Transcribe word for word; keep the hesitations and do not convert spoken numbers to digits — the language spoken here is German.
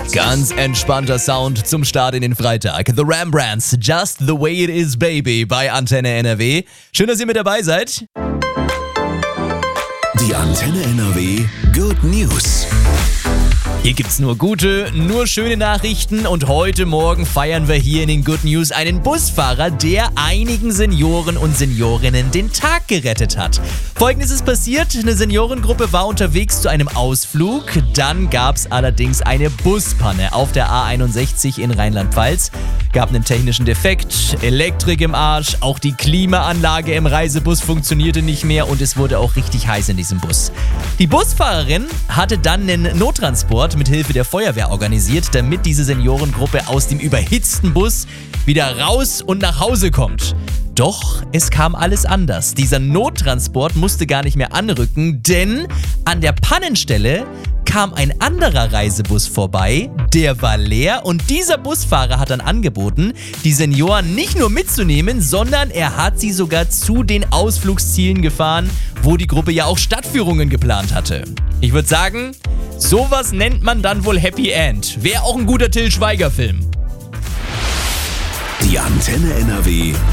Ganz entspannter Sound zum Start in den Freitag. The Rembrandts, Just the Way It Is, Baby, bei Antenne N R W. Schön, dass ihr mit dabei seid. Die Antenne N R W Good News. Hier gibt's nur gute, nur schöne Nachrichten und heute Morgen feiern wir hier in den Good News einen Busfahrer, der einigen Senioren und Seniorinnen den Tag gerettet hat. Folgendes ist passiert: Eine Seniorengruppe war unterwegs zu einem Ausflug, dann gab's allerdings eine Buspanne auf der A einundsechzig in Rheinland-Pfalz. Gab einen technischen Defekt, Elektrik im Arsch, auch die Klimaanlage im Reisebus funktionierte nicht mehr und es wurde auch richtig heiß in diesem Bus. Die Busfahrerin hatte dann einen Nottransport mit Hilfe der Feuerwehr organisiert, damit diese Seniorengruppe aus dem überhitzten Bus wieder raus und nach Hause kommt. Doch es kam alles anders. Dieser Nottransport musste gar nicht mehr anrücken, denn an der Pannenstelle kam ein anderer Reisebus vorbei, der war leer und dieser Busfahrer hat dann angeboten, die Senioren nicht nur mitzunehmen, sondern er hat sie sogar zu den Ausflugszielen gefahren, wo die Gruppe ja auch Stadtführungen geplant hatte. Ich würde sagen, sowas nennt man dann wohl Happy End. Wäre auch ein guter Till Schweiger-Film. Die Antenne N R W